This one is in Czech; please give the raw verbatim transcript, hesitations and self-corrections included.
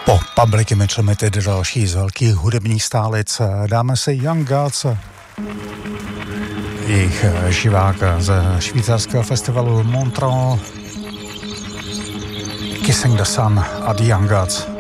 Po Public Image Limited další z velkých hudebních stálic dáme se Young Gods, jejich živák ze švýcarského festivalu Montreux, Kissing the Sun a The Young Gods.